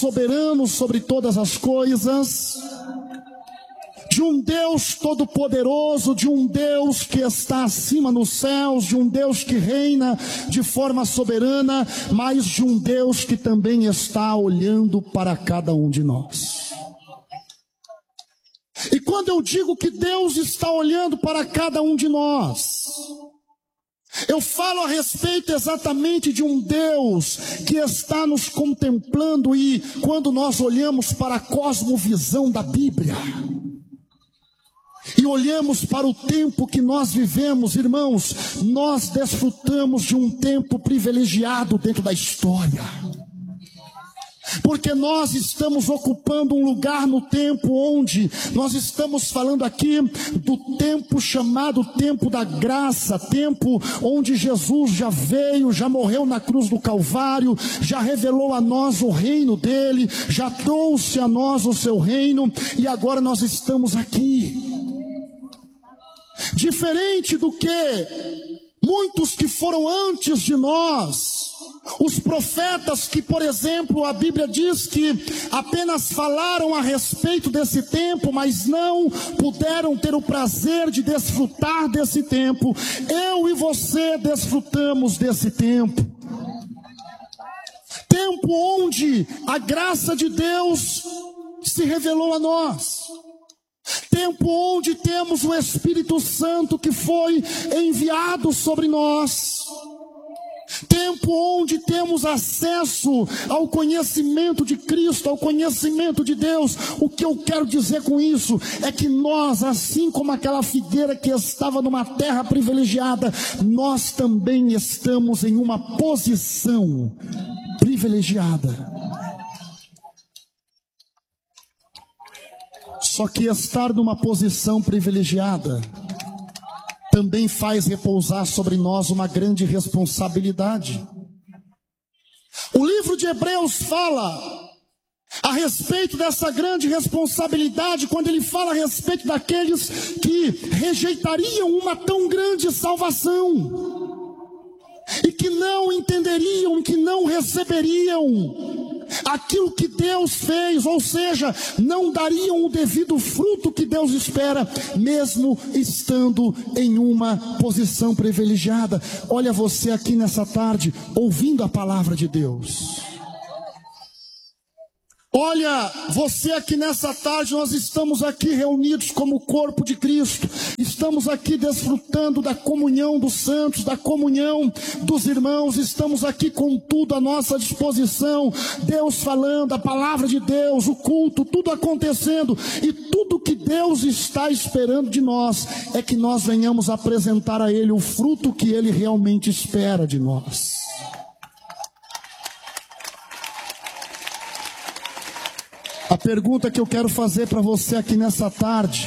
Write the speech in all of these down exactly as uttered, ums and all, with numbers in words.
soberano sobre todas as coisas, de um Deus todo-poderoso, de um Deus que está acima nos céus, de um Deus que reina de forma soberana, mas de um Deus que também está olhando para cada um de nós. E quando eu digo que Deus está olhando para cada um de nós, eu falo a respeito exatamente de um Deus que está nos contemplando, e quando nós olhamos para a cosmovisão da Bíblia, e olhamos para o tempo que nós vivemos, irmãos, nós desfrutamos de um tempo privilegiado dentro da história. Porque nós estamos ocupando um lugar no tempo onde nós estamos falando aqui do tempo chamado tempo da graça, tempo onde Jesus já veio, já morreu na cruz do Calvário, já revelou a nós o reino dele, já trouxe a nós o seu reino, e agora nós estamos aqui. Diferente do que muitos que foram antes de nós, os profetas que, por exemplo, a Bíblia diz que apenas falaram a respeito desse tempo, mas não puderam ter o prazer de desfrutar desse tempo. Eu e você desfrutamos desse tempo. Tempo onde a graça de Deus se revelou a nós. Tempo onde temos o Espírito Santo que foi enviado sobre nós. Tempo onde temos acesso ao conhecimento de Cristo, ao conhecimento de Deus. O que eu quero dizer com isso é que nós, assim como aquela figueira que estava numa terra privilegiada, nós também estamos em uma posição privilegiada. Só que estar numa posição privilegiada também faz repousar sobre nós uma grande responsabilidade. O livro de Hebreus fala a respeito dessa grande responsabilidade, quando ele fala a respeito daqueles que rejeitariam uma tão grande salvação, e que não entenderiam, que não receberiam aquilo que Deus fez, ou seja, não dariam o devido fruto que Deus espera, mesmo estando em uma posição privilegiada. Olha você aqui nessa tarde, ouvindo a palavra de Deus. Olha, você aqui nessa tarde, nós estamos aqui reunidos como corpo de Cristo, estamos aqui desfrutando da comunhão dos santos, da comunhão dos irmãos, estamos aqui com tudo à nossa disposição, Deus falando, a palavra de Deus, o culto, tudo acontecendo, e tudo que Deus está esperando de nós é que nós venhamos apresentar a Ele o fruto que Ele realmente espera de nós. A pergunta que eu quero fazer para você aqui nessa tarde: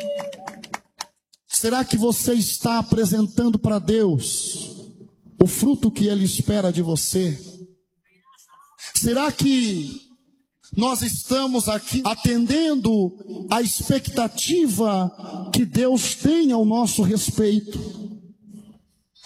será que você está apresentando para Deus o fruto que Ele espera de você? Será que nós estamos aqui atendendo a expectativa que Deus tem ao nosso respeito?